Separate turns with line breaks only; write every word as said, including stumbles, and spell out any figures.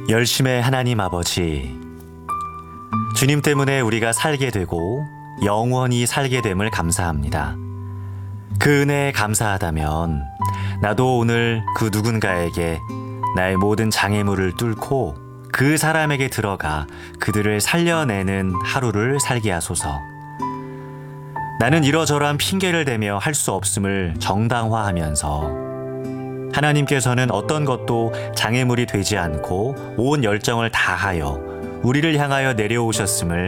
열심의 하나님 아버지, 주님 때문에 우리가 살게 되고 영원히 살게 됨을 감사합니다. 그 은혜에 감사하다면 나도 오늘 그 누군가에게 나의 모든 장애물을 뚫고 그 사람에게 들어가 그들을 살려내는 하루를 살게 하소서. 나는 이러저러한 핑계를 대며 할 수 없음을 정당화하면서 하나님께서는 어떤 것도 장애물이 되지 않고 온 열정을 다하여 우리를 향하여 내려오셨음을